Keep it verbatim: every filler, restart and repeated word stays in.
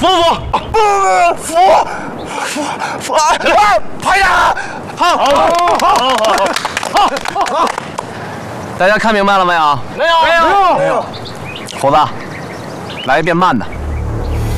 扶扶，不不不，扶扶扶啊！排长，好，好，好，好，好，好，大家看明白了没有？ 没有，没有， 没有。虎子，来一遍慢的。